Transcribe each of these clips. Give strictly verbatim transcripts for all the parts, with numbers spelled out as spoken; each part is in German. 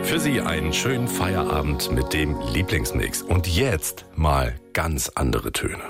Für Sie einen schönen Feierabend mit dem Lieblingsmix. Und jetzt mal ganz andere Töne.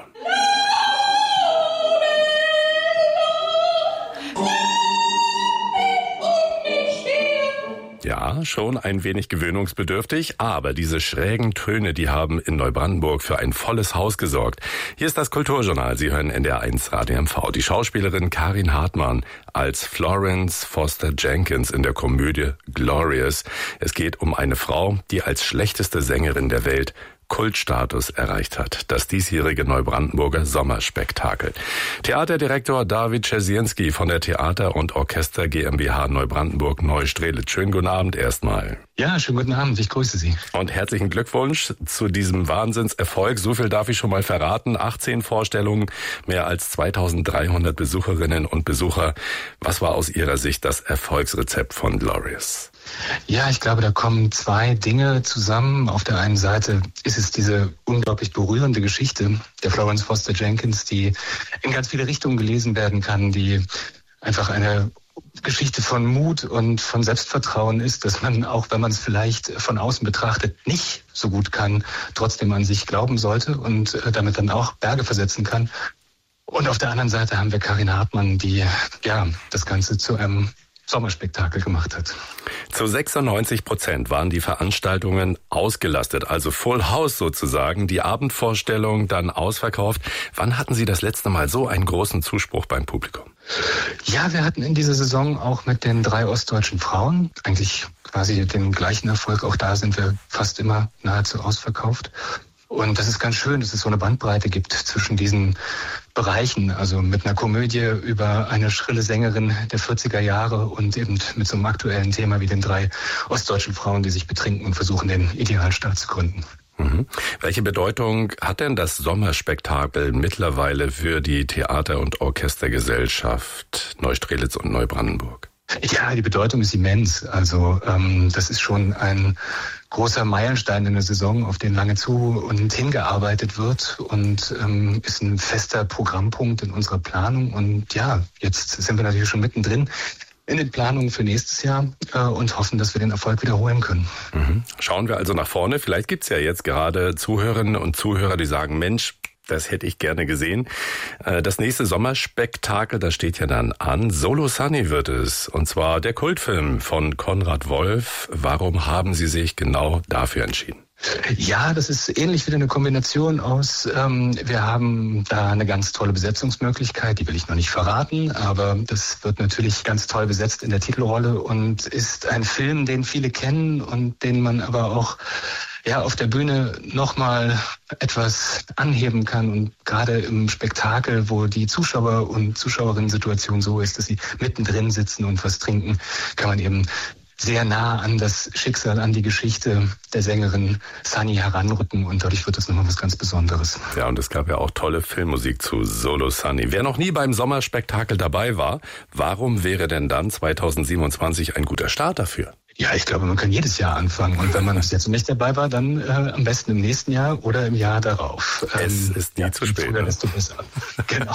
Ja, schon ein wenig gewöhnungsbedürftig, aber diese schrägen Töne, die haben in Neubrandenburg für ein volles Haus gesorgt. Hier ist das Kulturjournal. Sie hören N D R eins Radio M V. Die Schauspielerin Karin Hartmann als Florence Foster Jenkins in der Komödie Glorious. Es geht um eine Frau, die als schlechteste Sängerin der Welt Kultstatus erreicht hat. Das diesjährige Neubrandenburger Sommerspektakel. Theaterdirektor David Czersienski von der Theater- und Orchester GmbH Neubrandenburg Neustrelitz. Schönen guten Abend erstmal. Ja, schönen guten Abend. Ich grüße Sie. Und herzlichen Glückwunsch zu diesem Wahnsinnserfolg. So viel darf ich schon mal verraten. achtzehn Vorstellungen, mehr als zweitausenddreihundert Besucherinnen und Besucher. Was war aus Ihrer Sicht das Erfolgsrezept von Glorious? Ja, ich glaube, da kommen zwei Dinge zusammen. Auf der einen Seite ist es diese unglaublich berührende Geschichte der Florence Foster Jenkins, die in ganz viele Richtungen gelesen werden kann, die einfach eine Geschichte von Mut und von Selbstvertrauen ist, dass man, auch wenn man es vielleicht von außen betrachtet, nicht so gut kann, trotzdem an sich glauben sollte und damit dann auch Berge versetzen kann. Und auf der anderen Seite haben wir Karin Hartmann, die ja das Ganze zu einem Sommerspektakel gemacht hat. Zu sechsundneunzig Prozent waren die Veranstaltungen ausgelastet, also Full House sozusagen, die Abendvorstellung dann ausverkauft. Wann hatten Sie das letzte Mal so einen großen Zuspruch beim Publikum? Ja, wir hatten in dieser Saison auch mit den drei ostdeutschen Frauen eigentlich quasi den gleichen Erfolg. Auch da sind wir fast immer nahezu ausverkauft. Und das ist ganz schön, dass es so eine Bandbreite gibt zwischen diesen Bereichen, also mit einer Komödie über eine schrille Sängerin der vierziger Jahre und eben mit so einem aktuellen Thema wie den drei ostdeutschen Frauen, die sich betrinken und versuchen, den Idealstaat zu gründen. Mhm. Welche Bedeutung hat denn das Sommerspektakel mittlerweile für die Theater- und Orchestergesellschaft Neustrelitz und Neubrandenburg? Ja, die Bedeutung ist immens. Also ähm, das ist schon ein großer Meilenstein in der Saison, auf den lange zu und hingearbeitet wird und ähm, ist ein fester Programmpunkt in unserer Planung. Und ja, jetzt sind wir natürlich schon mittendrin in den Planungen für nächstes Jahr äh, und hoffen, dass wir den Erfolg wiederholen können. Mhm. Schauen wir also nach vorne. Vielleicht gibt's ja jetzt gerade Zuhörerinnen und Zuhörer, die sagen, Mensch, das hätte ich gerne gesehen. Das nächste Sommerspektakel, das steht ja dann an. Solo Sunny wird es. Und zwar der Kultfilm von Konrad Wolf. Warum haben Sie sich genau dafür entschieden? Ja, das ist ähnlich wieder eine Kombination aus, ähm, wir haben da eine ganz tolle Besetzungsmöglichkeit, die will ich noch nicht verraten, aber das wird natürlich ganz toll besetzt in der Titelrolle und ist ein Film, den viele kennen und den man aber auch ja auf der Bühne nochmal etwas anheben kann und gerade im Spektakel, wo die Zuschauer- und Zuschauerinnen-Situation so ist, dass sie mittendrin sitzen und was trinken, kann man eben sehr nah an das Schicksal, an die Geschichte der Sängerin Sunny heranrücken und dadurch wird das nochmal was ganz Besonderes. Ja, und es gab ja auch tolle Filmmusik zu Solo Sunny. Wer noch nie beim Sommerspektakel dabei war, warum wäre denn dann zweitausendsiebenundzwanzig ein guter Start dafür? Ja, ich glaube, man kann jedes Jahr anfangen. Und wenn man bis jetzt nicht dabei war, dann äh, am besten im nächsten Jahr oder im Jahr darauf. Es ähm, ist nie ja, zu spät. Früher, desto besser. Genau.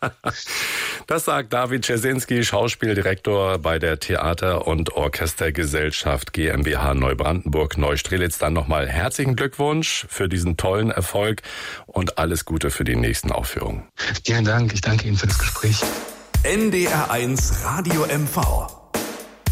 Das sagt David Czersienski, Schauspieldirektor bei der Theater- und Orchestergesellschaft GmbH Neubrandenburg Neustrelitz. Dann nochmal herzlichen Glückwunsch für diesen tollen Erfolg und alles Gute für die nächsten Aufführungen. Vielen Dank. Ich danke Ihnen für das Gespräch. N D R eins Radio M V